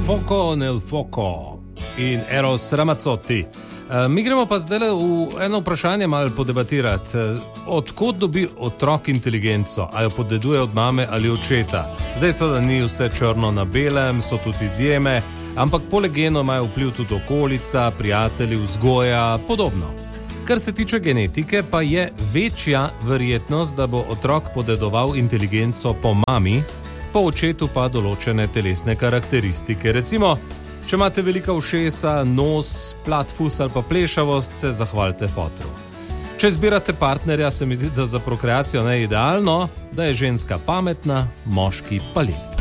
Foco nel foco in Eros Ramazzotti. Mi gremo pa zdaj v eno vprašanje malo podebatirati. Odkot dobi otrok inteligenco? A jo podeduje od mame ali očeta? Zdaj seveda ni vse črno na belem, so tudi izjeme, ampak poleg genov imajo vpliv tudi okolica, prijatelji, vzgoja, podobno. Kar se tiče genetike, pa je večja verjetnost, da bo otrok podedoval inteligenco po mami, po očetu pa določene telesne karakteristike. Recimo, če imate velika ušesa, nos, plat fus ali pa plešavost, se zahvalite fotru. Če izbirate partnerja, se mi zdi, da za prokreacijo ne idealno, da je ženska pametna, moški pa lep.